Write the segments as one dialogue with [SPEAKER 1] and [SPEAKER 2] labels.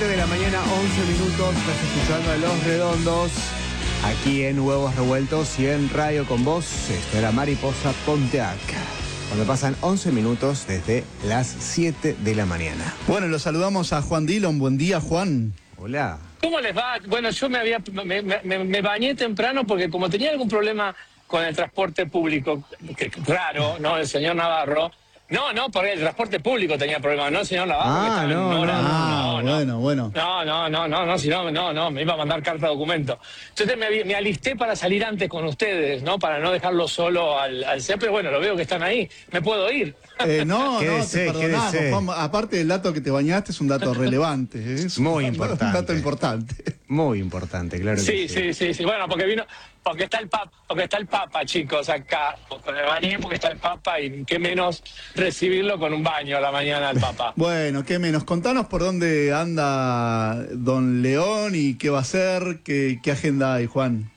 [SPEAKER 1] 7 de la mañana, 11 minutos, estás escuchando a Los Redondos, aquí en Huevos Revueltos y en Radio con Vos. Esto era Mariposa Pontiac. Cuando pasan 11 minutos desde las 7 de la mañana.
[SPEAKER 2] Bueno, lo saludamos a Juan Dillon. Buen día, Juan.
[SPEAKER 1] Hola.
[SPEAKER 3] ¿Cómo les va? Bueno, yo me bañé temprano porque como tenía algún problema con el transporte público, que raro, ¿no? El señor Navarro. No, porque el transporte público tenía problemas, no el señor Navarro.
[SPEAKER 2] Bueno.
[SPEAKER 3] No, si no, me iba a mandar carta de documento. Entonces me alisté para salir antes con ustedes, ¿no? Para no dejarlo solo al CEP, pero bueno, lo veo que están ahí. ¿Me puedo ir?
[SPEAKER 2] Te perdonamos, Juan. Aparte del dato que te bañaste, es un dato relevante. Es
[SPEAKER 1] muy importante.
[SPEAKER 2] Un dato importante.
[SPEAKER 1] Muy importante, claro que
[SPEAKER 3] sí. Sí. Bueno, porque está el Papa, chicos, acá. Con el bañé porque está el Papa y qué menos recibirlo con un baño a la mañana al Papa.
[SPEAKER 2] Bueno, qué menos. Contanos por dónde anda Don León y qué va a hacer, qué agenda hay, Juan.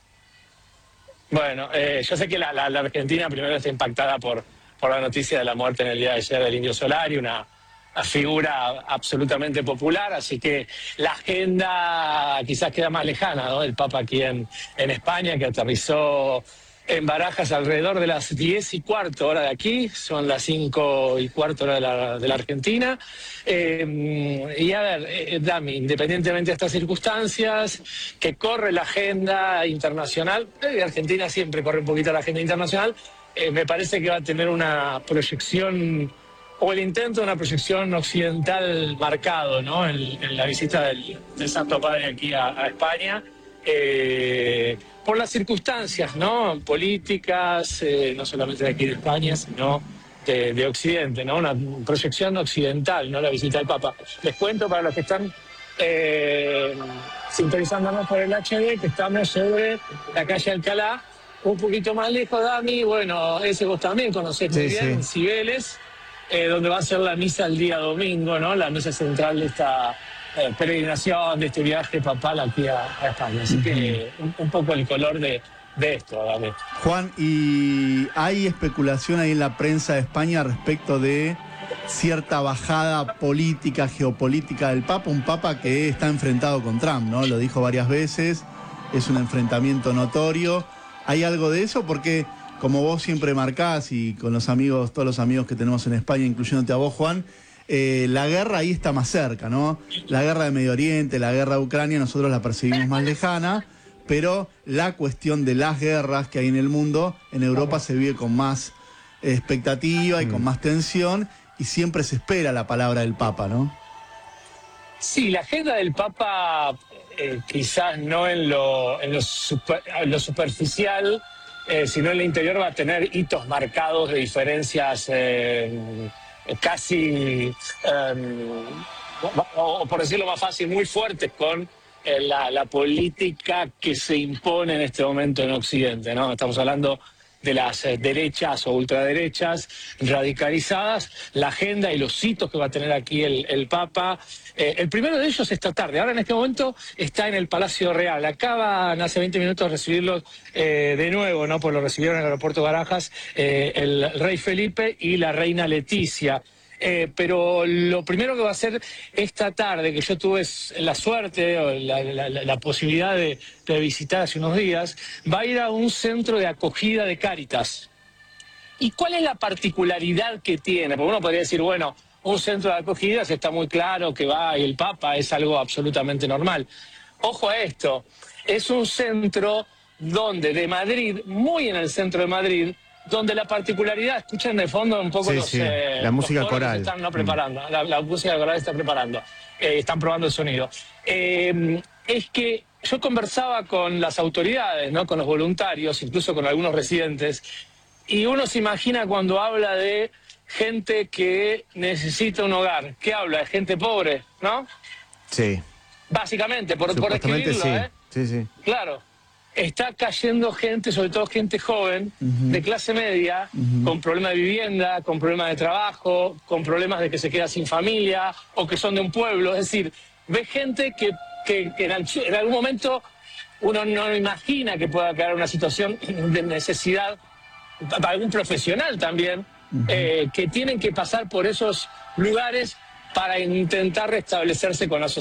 [SPEAKER 3] Bueno, yo sé que la Argentina primero está impactada por la noticia de la muerte en el día de ayer del Indio Solari, una figura absolutamente popular, así que la agenda quizás queda más lejana, ¿no? El Papa aquí en España, que aterrizó en Barajas alrededor de las 10:15 hora de aquí, son las 5:15 hora de la Argentina. Y a ver, Dami, independientemente de estas circunstancias, que corre la agenda internacional, Argentina siempre corre un poquito la agenda internacional, me parece que va a tener una proyección, o el intento de una proyección occidental marcado, ¿no? En la visita del Santo Padre aquí a España, por las circunstancias, ¿no? Políticas, no solamente de aquí de España, sino de Occidente, ¿no? Una proyección occidental, ¿no? La visita del Papa. Les cuento para los que están sintonizándonos por el HD, que estamos sobre la calle Alcalá, un poquito más lejos, Dami. Bueno, ese vos también conocés muy bien, en Cibeles, donde va a ser la misa el día domingo, ¿no? La misa central de esta peregrinación, de este viaje papal aquí a España. Así que un poco el color de esto, Dami.
[SPEAKER 2] Juan, ¿y hay especulación ahí en la prensa de España respecto de cierta bajada política, geopolítica del Papa? Un Papa que está enfrentado con Trump, ¿no? Lo dijo varias veces, es un enfrentamiento notorio. ¿Hay algo de eso? Porque, como vos siempre marcás, y con los amigos, todos los amigos que tenemos en España, incluyéndote a vos, Juan, la guerra ahí está más cerca, ¿no? La guerra de Medio Oriente, la guerra de Ucrania, nosotros la percibimos más lejana, pero la cuestión de las guerras que hay en el mundo, en Europa se vive con más expectativa y con más tensión, y siempre se espera la palabra del Papa, ¿no?
[SPEAKER 3] Sí, la agenda del Papa, quizás no en lo superficial, sino en lo interior, va a tener hitos marcados de diferencias casi, o por decirlo más fácil, muy fuertes con la política que se impone en este momento en Occidente, ¿no? Estamos hablando de las derechas o ultraderechas radicalizadas, la agenda y los hitos que va a tener aquí el Papa. El primero de ellos esta tarde, ahora en este momento está en el Palacio Real. Acaban hace 20 minutos de recibirlo de nuevo, ¿no? Pues lo recibieron en el aeropuerto Barajas el rey Felipe y la reina Leticia. Pero lo primero que va a hacer esta tarde, que yo tuve la suerte o la posibilidad de visitar hace unos días, va a ir a un centro de acogida de Cáritas. ¿Y cuál es la particularidad que tiene? Porque uno podría decir, bueno, un centro de acogida está muy claro que va y el Papa es algo absolutamente normal. Ojo a esto, es un centro donde de Madrid, muy en el centro de Madrid, donde la particularidad, escuchen de fondo un poco
[SPEAKER 1] la música coral.
[SPEAKER 3] Que están preparando, la música coral está preparando, están probando el sonido. Es que yo conversaba con las autoridades, ¿no? Con los voluntarios, incluso con algunos residentes, y uno se imagina cuando habla de gente que necesita un hogar, ¿qué habla? De gente pobre, ¿no?
[SPEAKER 1] Sí.
[SPEAKER 3] Básicamente, por escribirlo,
[SPEAKER 1] Sí.
[SPEAKER 3] Claro. Está cayendo gente, sobre todo gente joven, de clase media, con problemas de vivienda, con problemas de trabajo, con problemas de que se queda sin familia o que son de un pueblo. Es decir, ve gente que en algún momento uno no imagina que pueda quedar una situación de necesidad, para algún profesional también, que tienen que pasar por esos lugares para intentar restablecerse con la sociedad.